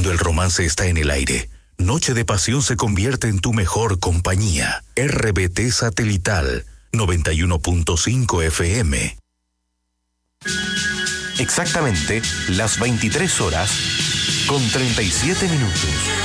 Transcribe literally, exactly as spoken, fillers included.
Cuando el romance está en el aire, Noche de Pasión se convierte en tu mejor compañía. R B T Satelital noventa y uno punto cinco F M. Exactamente las veintitrés horas con treinta y siete minutos.